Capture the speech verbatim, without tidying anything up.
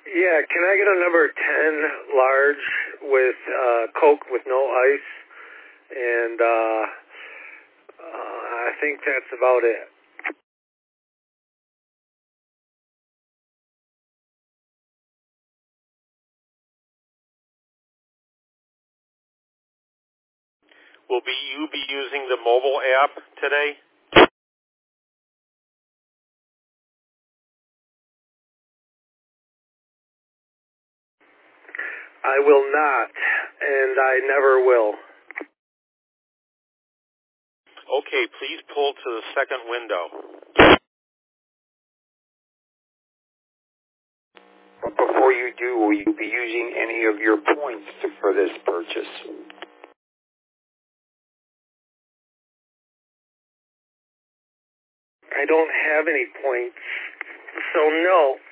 Yeah, can I get a number ten large with uh, Coke with no ice? And uh, uh, I think that's about it. Will be you be using the mobile app today? I will not, and I never will. Okay, please pull to the second window. Before you do, will you be using any of your points to, for this purchase? I don't have any points, so no.